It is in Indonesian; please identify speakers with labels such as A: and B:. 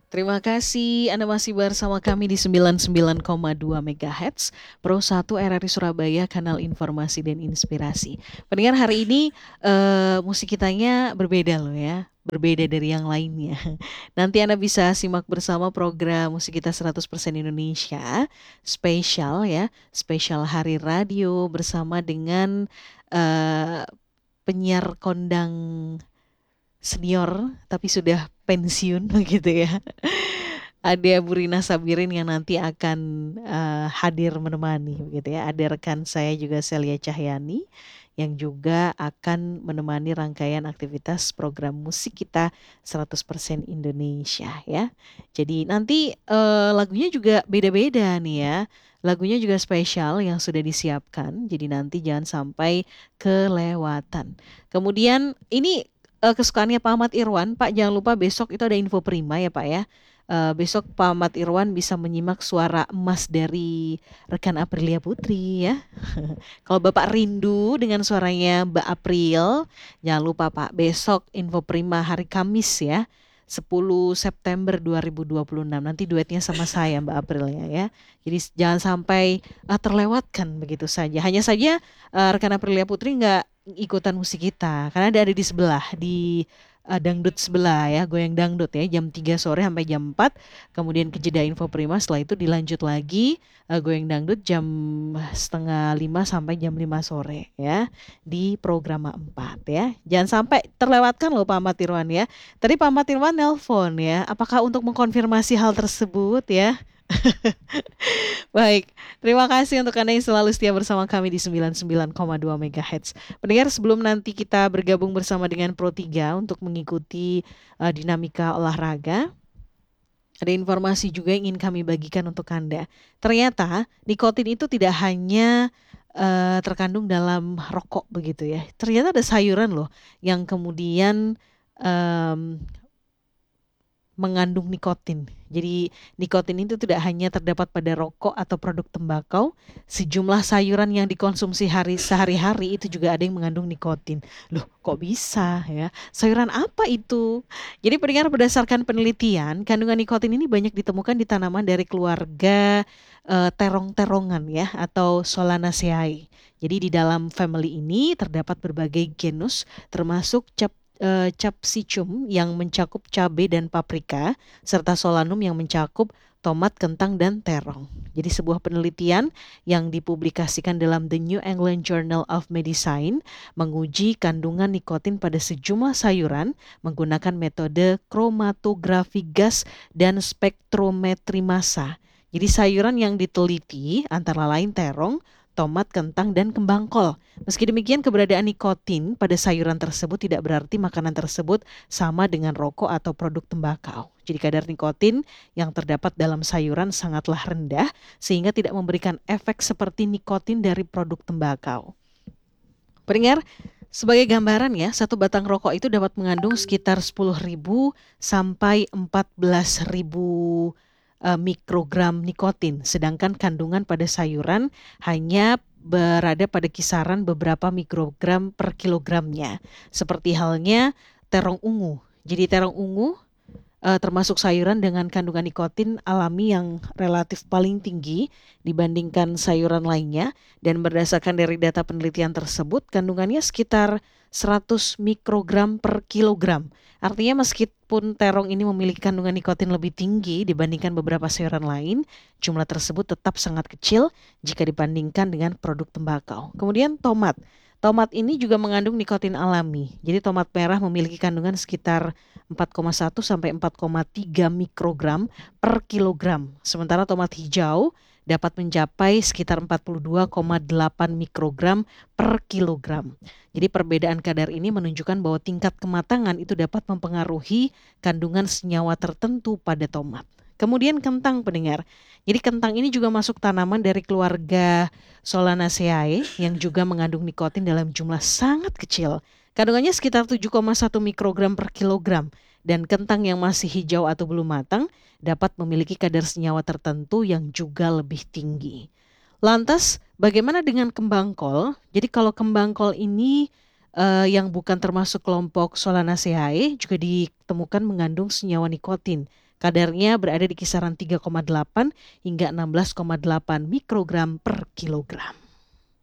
A: Terima kasih Anda masih bersama kami di 99,2 MHz Pro 1 RRI Surabaya, kanal informasi dan inspirasi. Pendengar, hari ini musik kitanya berbeda loh ya, berbeda dari yang lainnya. Nanti Anda bisa simak bersama program musik kita 100% Indonesia, spesial ya, spesial Hari Radio bersama dengan eh, penyiar kondang senior tapi sudah pensiun gitu ya. Ada Bu Rina Sabirin yang nanti akan hadir menemani gitu ya. Ada rekan saya juga Celia Cahyani yang juga akan menemani rangkaian aktivitas program musik kita 100% Indonesia ya. Jadi nanti lagunya juga beda-beda nih ya. Lagunya juga spesial yang sudah disiapkan. Jadi nanti jangan sampai kelewatan. Kemudian ini kesukaannya Pak Ahmad Irwan. Pak, jangan lupa besok itu ada info prima ya Pak ya. Besok Pak Ahmad Irwan bisa menyimak suara emas dari rekan Aprilia Putri ya. Kalau Bapak rindu dengan suaranya Mbak April, jangan lupa Pak, besok info prima hari Kamis ya. 10 September 2026 nanti duetnya sama saya Mbak April ya. Jadi jangan sampai terlewatkan begitu saja. Hanya saja rekan Aprilia Putri nggak ikutan musik kita karena ada di sebelah di dangdut sebelah ya, goyang dangdut ya, jam 3 sore sampai jam 4, kemudian ke jeda info prima, setelah itu dilanjut lagi goyang dangdut jam setengah 5 sampai jam 5 sore ya, di program 4 ya. Jangan sampai terlewatkan loh Pak Ahmad Irwan ya. Tadi Pak Ahmad Irwan nelpon ya, apakah untuk mengkonfirmasi hal tersebut ya? Baik, terima kasih untuk Anda yang selalu setia bersama kami di 99,2 MHz. Pendengar, sebelum nanti kita bergabung bersama dengan Pro 3 untuk mengikuti dinamika olahraga, ada informasi juga yang ingin kami bagikan untuk Anda. Ternyata nikotin itu tidak hanya terkandung dalam rokok begitu ya. Ternyata ada sayuran loh yang kemudian em, mengandung nikotin. Jadi nikotin itu tidak hanya terdapat pada rokok atau produk tembakau, sejumlah sayuran yang dikonsumsi sehari-hari itu juga ada yang mengandung nikotin. Loh, kok bisa ya? Sayuran apa itu? Jadi pendengar, berdasarkan penelitian, kandungan nikotin ini banyak ditemukan di tanaman dari keluarga terong-terongan ya atau Solanaceae. Jadi di dalam family ini terdapat berbagai genus termasuk capsicum yang mencakup cabai dan paprika, serta solanum yang mencakup tomat, kentang, dan terong. Jadi sebuah penelitian yang dipublikasikan dalam The New England Journal of Medicine menguji kandungan nikotin pada sejumlah sayuran menggunakan metode kromatografi gas dan spektrometri massa. Jadi sayuran yang diteliti antara lain terong, tomat, kentang, dan kembang kol. Meski demikian, keberadaan nikotin pada sayuran tersebut tidak berarti makanan tersebut sama dengan rokok atau produk tembakau. Jadi kadar nikotin yang terdapat dalam sayuran sangatlah rendah sehingga tidak memberikan efek seperti nikotin dari produk tembakau. Pendengar, sebagai gambaran ya, satu batang rokok itu dapat mengandung sekitar 10.000 sampai 14.000 mikrogram nikotin, sedangkan kandungan pada sayuran hanya berada pada kisaran beberapa mikrogram per kilogramnya. Seperti halnya terong ungu. Jadi terong ungu termasuk sayuran dengan kandungan nikotin alami yang relatif paling tinggi dibandingkan sayuran lainnya, dan berdasarkan dari data penelitian tersebut kandungannya sekitar 100 mikrogram per kilogram. Artinya meskipun terong ini memiliki kandungan nikotin lebih tinggi dibandingkan beberapa sayuran lain, jumlah tersebut tetap sangat kecil jika dibandingkan dengan produk tembakau. Kemudian tomat. Tomat ini juga mengandung nikotin alami. Jadi tomat merah memiliki kandungan sekitar 4,1 sampai 4,3 mikrogram per kilogram. Sementara tomat hijau dapat mencapai sekitar 42,8 mikrogram per kilogram. Jadi perbedaan kadar ini menunjukkan bahwa tingkat kematangan itu dapat mempengaruhi kandungan senyawa tertentu pada tomat. Kemudian kentang, pendengar. Jadi kentang ini juga masuk tanaman dari keluarga Solanaceae yang juga mengandung nikotin dalam jumlah sangat kecil. Kandungannya sekitar 7,1 mikrogram per kilogram, dan kentang yang masih hijau atau belum matang dapat memiliki kadar senyawa tertentu yang juga lebih tinggi. Lantas bagaimana dengan kembang kol? Jadi kalau kembang kol ini yang bukan termasuk kelompok Solanaceae juga ditemukan mengandung senyawa nikotin. Kadarnya berada di kisaran 3,8 hingga 16,8 mikrogram per kilogram.